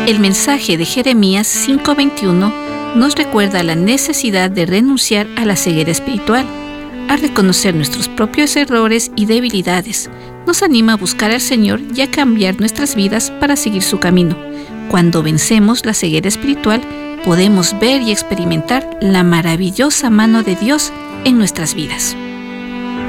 El mensaje de Jeremías 5:21 nos recuerda la necesidad de renunciar a la ceguera espiritual, a reconocer nuestros propios errores y debilidades. Nos anima a buscar al Señor y a cambiar nuestras vidas para seguir su camino. Cuando vencemos la ceguera espiritual, podemos ver y experimentar la maravillosa mano de Dios en nuestras vidas.